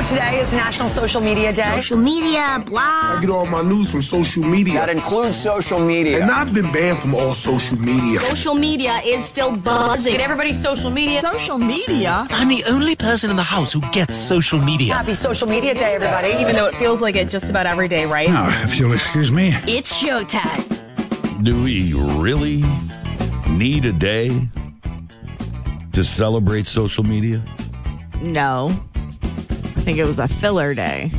today is National Social Media Day. Social media, blah. I get all my news from social media. That includes social media. And I've been banned from all social media. Social media is still buzzing. Get everybody's social media. Social media? I'm the only person in the house who gets social media. Happy Social Media Day, everybody. Even though it feels like it just about every day, right? Now, if you'll excuse me. It's showtime. Do we really need a day to celebrate social media? No. I think it was a filler day.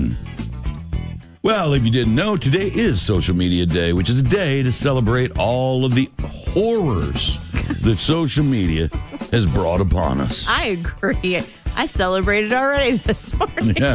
Well, if you didn't know, today is Social Media Day, which is a day to celebrate all of the horrors that social media has brought upon us. I agree. I celebrated already this morning. Yeah.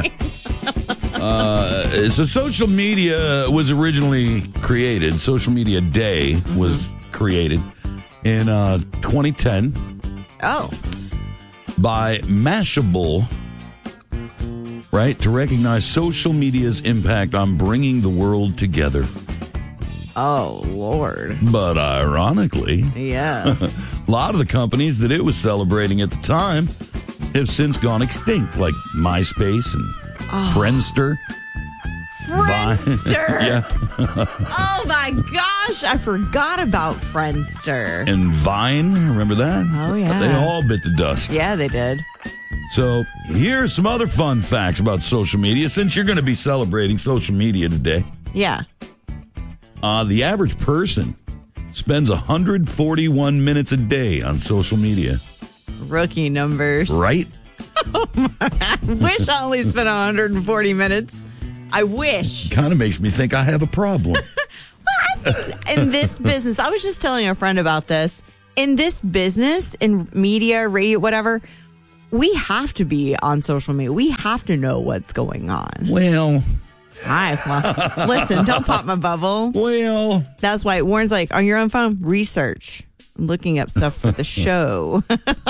So social media was originally created. Social Media Day was created in 2010 Oh. by Mashable, right, to recognize social media's impact on bringing the world together. Oh, Lord. But ironically, Yeah. a lot of the companies that it was celebrating at the time have since gone extinct, like MySpace and Friendster. Friendster. Yeah. Oh, my gosh. I forgot about Friendster. And Vine, remember that? Oh, yeah. They all bit the dust. Yeah, they did. So here's some other fun facts about social media, since you're going to be celebrating social media today. Yeah. The average person spends 141 minutes a day on social media. Rookie numbers. Right? I wish I only spent 140 minutes. I wish. Kind of makes me think I have a problem. In this business, I was just telling a friend about this. In this business, in media, radio, whatever, we have to be on social media. We have to know what's going on. Well, Listen, don't pop my bubble. well. That's why Warren's like, on your own phone, research. I'm looking up stuff for the show.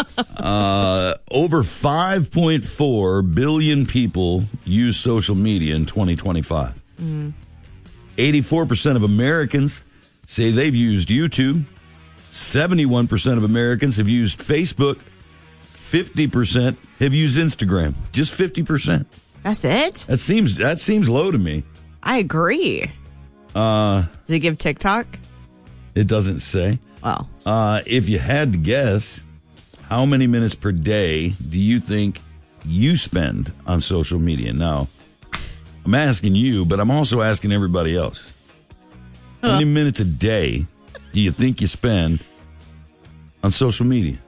Over 5.4 billion people use social media in 2025. 84% of Americans say they've used YouTube. 71% of Americans have used Facebook. 50% have used Instagram. Just 50%. That's it? That seems low to me. I agree. Does it give TikTok? It doesn't say. Well, If you had to guess, how many minutes per day do you think you spend on social media? Now, I'm asking you, but I'm also asking everybody else. How many minutes a day do you think you spend on social media?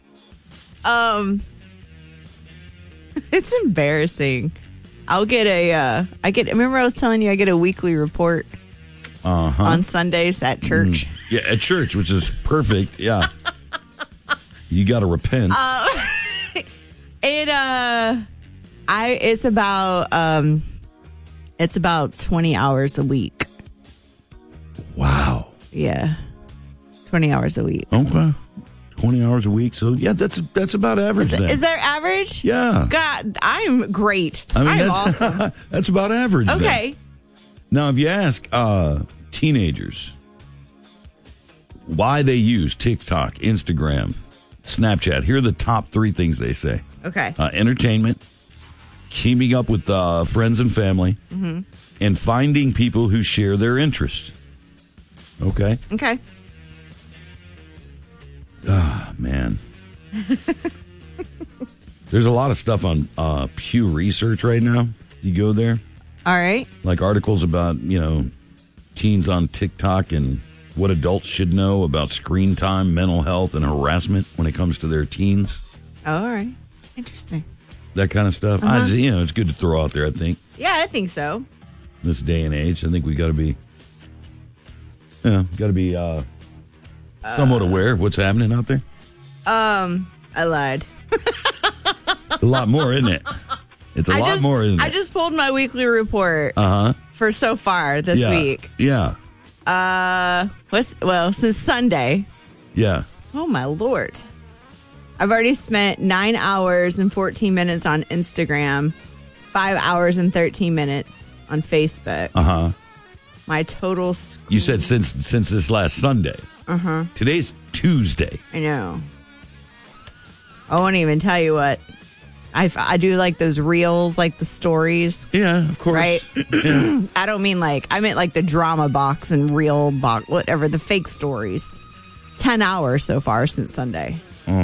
it's embarrassing. I'll get remember I was telling you I get a weekly report on Sundays at church. Yeah, at church, which is perfect. Yeah. You got to repent. It's about 20 hours a week. Wow. Yeah. 20 hours a week. Okay. 20 hours a week. So, yeah, that's about average then. Is there average? Yeah. God, I'm great. I mean, I'm that's, awesome. that's about average then. Okay. Now, if you ask teenagers why they use TikTok, Instagram, Snapchat, here are the top 3 things they say. Okay. Entertainment, keeping up with friends and family, and finding people who share their interests. Okay? Okay. Ah, man. There's a lot of stuff on Pew Research right now. You go there. All right. Like articles about, teens on TikTok and what adults should know about screen time, mental health, and harassment when it comes to their teens. Oh, all right. Interesting. That kind of stuff. It's good to throw out there, I think. Yeah, I think so. This day and age, I think we got to be, somewhat aware of what's happening out there. I lied. It's a lot more, isn't it? It's a lot more, isn't it? I just pulled my weekly report for so far this week. Yeah. Since Sunday. Yeah. Oh, my Lord. I've already spent 9 hours and 14 minutes on Instagram, 5 hours and 13 minutes on Facebook. My total... You said since this last Sunday. Today's Tuesday. I know. I won't even tell you what I do like those reels, like the stories. Yeah, of course. Right? I don't mean I meant like the drama box and reel box, whatever, the fake stories. 10 hours so far since Sunday.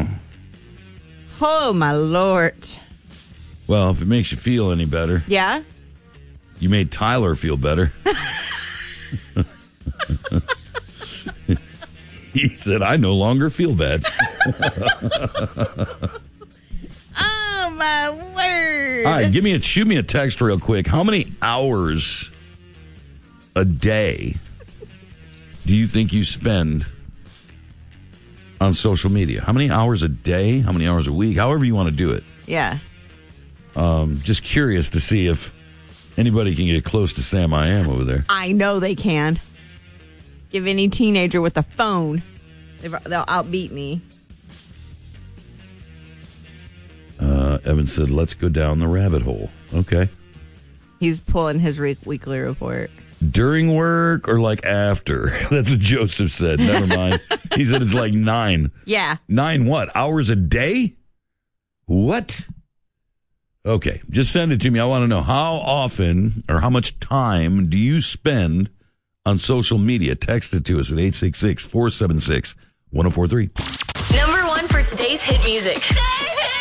Oh, my Lord. Well, if it makes you feel any better. Yeah? You made Tyler feel better. He said, I no longer feel bad. Oh, my word. All right, shoot me a text real quick. How many hours a day do you think you spend on social media? How many hours a day? How many hours a week? However you want to do it. Yeah. Just curious to see if anybody can get close to Sam I Am over there. I know they can. Give any teenager with a phone, they'll outbeat me. Evan said, let's go down the rabbit hole. Okay. He's pulling his weekly report. During work or like after? That's what Joseph said. Never mind. He said it's like 9. Yeah. 9 what? Hours a day? What? Okay. Just send it to me. I want to know how often or how much time do you spend on social media? Text it to us at 866-476-1043. Number 1 for today's hit music.